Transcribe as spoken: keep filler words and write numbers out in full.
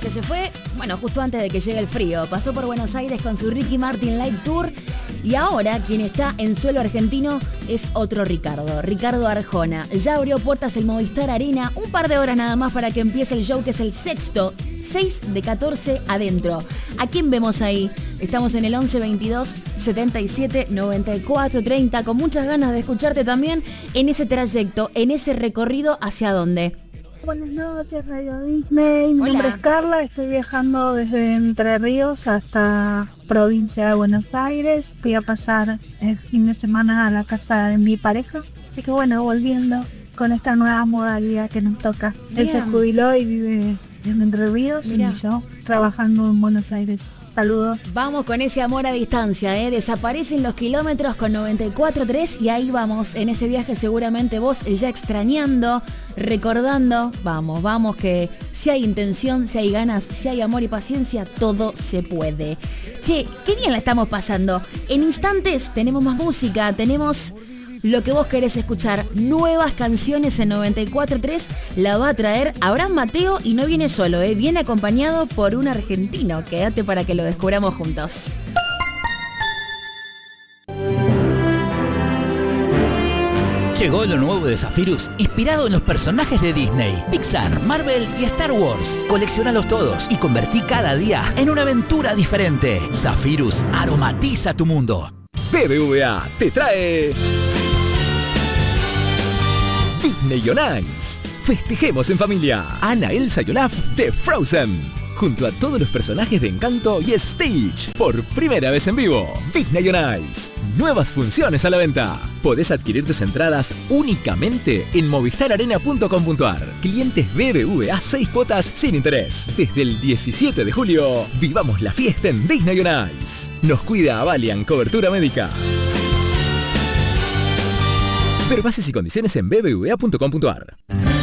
que se fue, bueno, justo antes de que llegue el frío. Pasó por Buenos Aires con su Ricky Martin Live Tour. Y ahora quien está en suelo argentino es otro Ricardo, Ricardo Arjona. Ya abrió puertas el Movistar Arena, un par de horas nada más para que empiece el show, que es el sexto, seis de catorce adentro. ¿A quién vemos ahí? Estamos en el once veintidós setenta y siete noventa y cuatro treinta, con muchas ganas de escucharte también en ese trayecto, en ese recorrido. ¿Hacia dónde? Buenas noches, Radio Disney. Mi Hola. nombre es Carla, estoy viajando desde Entre Ríos hasta provincia de Buenos Aires. Voy a pasar el fin de semana a la casa de mi pareja. Así que bueno, volviendo con esta nueva modalidad que nos toca. Él se Bien. jubiló y vive en Entre Ríos. Mirá. Y yo trabajando en Buenos Aires. Saludos. Vamos con ese amor a distancia, ¿eh? Desaparecen los kilómetros con noventa y cuatro tres y ahí vamos, en ese viaje seguramente vos ya extrañando, recordando. Vamos, vamos, que si hay intención, si hay ganas, si hay amor y paciencia, todo se puede. Che, qué bien la estamos pasando. En instantes tenemos más música, tenemos lo que vos querés escuchar. Nuevas canciones en noventa y cuatro tres la va a traer Abraham Mateo y no viene solo, ¿eh? Viene acompañado por un argentino. Quédate para que lo descubramos juntos. Llegó lo nuevo de Zephyrus, inspirado en los personajes de Disney, Pixar, Marvel y Star Wars. Colecciónalos todos y convertí cada día en una aventura diferente. Zephyrus aromatiza tu mundo. B B V A te trae Disney on Ice. Festejemos en familia. Anna, Elsa y Olaf de Frozen, junto a todos los personajes de Encanto y Stitch, por primera vez en vivo. Disney on Ice. Nuevas funciones a la venta. Podés adquirir tus entradas únicamente en movistar arena punto com punto ar. Clientes B B V A, seis cuotas sin interés. Desde el diecisiete de julio, vivamos la fiesta en Disney on Ice. Nos cuida Avalian Cobertura Médica. Ver bases y condiciones en b b v a punto com punto ar.